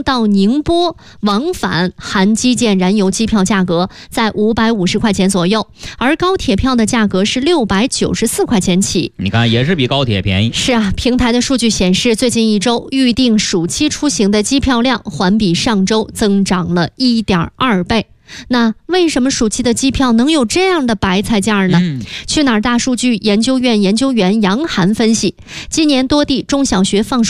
州到宁波往返含基建燃油机票价格在550块钱左右，而高铁票的价格是694块钱起。 你看，也是比高铁便宜。 是啊，平台的数据显示，最近一周预定暑期出行的机票量环比上周增长了1.2倍。那为什么暑期的机票能有这样的白菜价呢？去哪儿大数据研究院研究员杨涵分析，今年多地中小学放暑